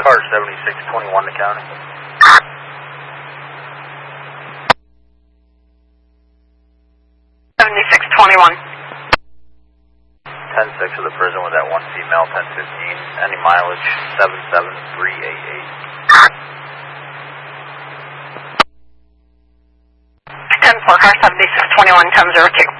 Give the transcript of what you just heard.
car 7621 to county. 7621. 10-6 of the prison with that one female, 1015. Any mileage, 77388. 10-4, car 7621, 10-0, take